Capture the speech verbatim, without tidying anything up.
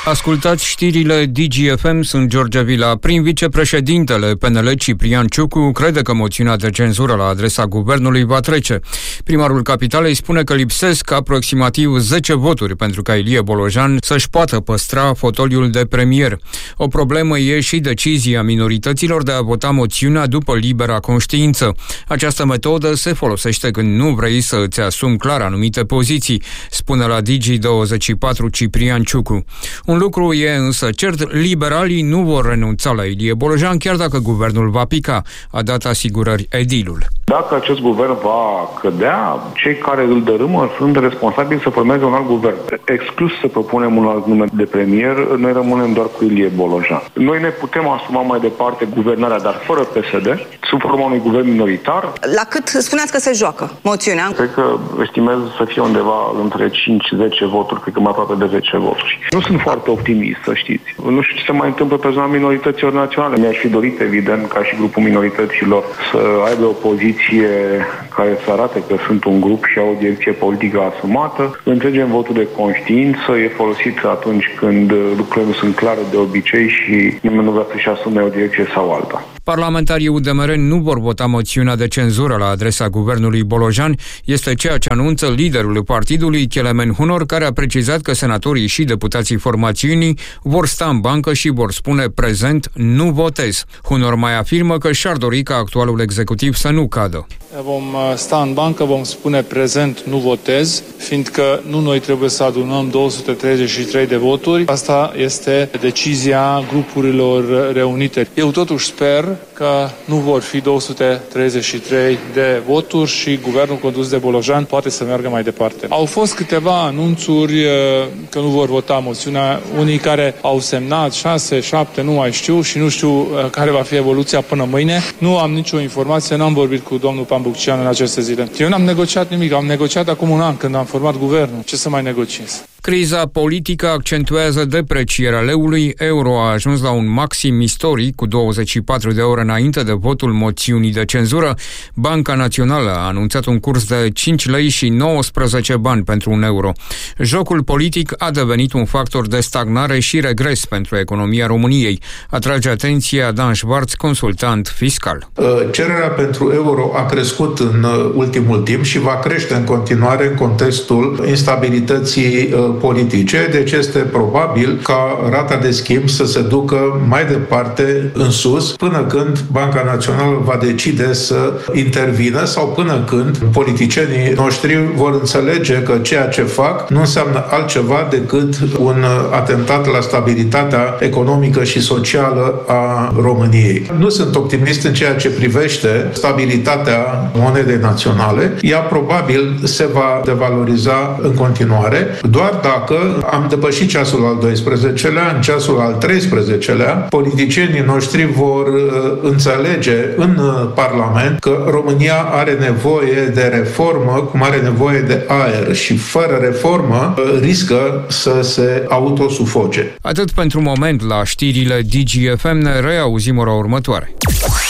Ascultați știrile Digi F M, sunt George Vila. Prin vicepreședintele P N L Ciprian Ciucu crede că moțiunea de cenzură la adresa guvernului va trece. Primarul Capitalei spune că lipsesc aproximativ zece voturi pentru ca Ilie Bolojan să-și poată păstra fotoliul de premier. O problemă e și decizia minorităților de a vota moțiunea după libera conștiință. Această metodă se folosește când nu vrei să îți asumi clar anumite poziții, spune la Digi douăzeci și patru Ciprian Ciucu. Un lucru e însă cert, liberalii nu vor renunța la Ilie Bolojan, chiar dacă guvernul va pica, a dat asigurări edilul. Dacă acest guvern va cădea, cei care îl dărâmă sunt responsabili să formeze un alt guvern. Exclus să propunem un alt nume de premier, noi rămânem doar cu Ilie Bolojan. Noi ne putem asuma mai departe guvernarea, dar fără P S D, sub forma unui guvern minoritar. La cât spuneați că se joacă moțiunea? Cred că estimez să fie undeva între cinci zece voturi, cred că mai aproape de zece voturi. Nu sunt foarte optimist, să știți. Nu știu ce se mai întâmplă pe zona minorităților naționale. Mi-aș fi dorit, evident, ca și grupul minorităților să aibă o poziție care să arate că sunt un grup și au o direcție politică asumată. Înțelegem votul de conștiință, e folosit atunci când lucrurile nu sunt clare de obicei și nimeni nu vrea să-și asume o direcție sau alta. Parlamentarii U D M R nu vor vota moțiunea de cenzură la adresa guvernului Bolojan, este ceea ce anunță liderul partidului, Kelemen Hunor, care a precizat că senatorii și deputații formațiunii vor sta în bancă și vor spune prezent nu votez. Hunor mai afirmă că și-ar dori ca actualul executiv să nu cadă. Vom sta în bancă, vom spune prezent nu votez, fiindcă nu noi trebuie să adunăm două sute treizeci și trei de voturi. Asta este decizia grupurilor reunite. Eu totuși sper că nu vor fi două sute treizeci și trei de voturi și guvernul condus de Bolojan poate să meargă mai departe. Au fost câteva anunțuri că nu vor vota moțiunea, unii care au semnat șase, șapte, nu mai știu și nu știu care va fi evoluția până mâine. Nu am nicio informație, n-am vorbit cu domnul Pambuccean în aceste zile. Eu n-am negociat nimic, am negociat acum un an când am format guvernul. Ce să mai negociez? Criza politică accentuează deprecierea leului, euro a ajuns la un maxim istoric cu douăzeci și patru de ore înainte de votul moțiunii de cenzură. Banca Națională a anunțat un curs de cinci lei și nouăsprezece bani pentru un euro. Jocul politic a devenit un factor de stagnare și regres pentru economia României. Atrage atenția Dan Schwarz, consultant fiscal. Cererea pentru euro a crescut în ultimul timp și va crește în continuare în contextul instabilității politice, deci este probabil ca rata de schimb să se ducă mai departe în sus până când Banca Națională va decide să intervină sau până când politicienii noștri vor înțelege că ceea ce fac nu înseamnă altceva decât un atentat la stabilitatea economică și socială a României. Nu sunt optimist în ceea ce privește stabilitatea monedei naționale. Ea probabil se va devaloriza în continuare, doar dacă am depășit ceasul al doisprezecelea, în ceasul al treisprezecelea, politicienii noștri vor înțelege în Parlament că România are nevoie de reformă, cum are nevoie de aer și fără reformă riscă să se autosufoce. Atât pentru moment la știrile Digi F M, ne reauzim ora următoare.